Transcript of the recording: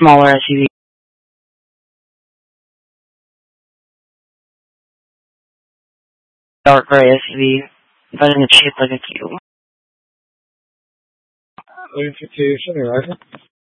smaller SUV. Dark gray SUV, but in it's shaped like a cube. Looking for two, show me rifle.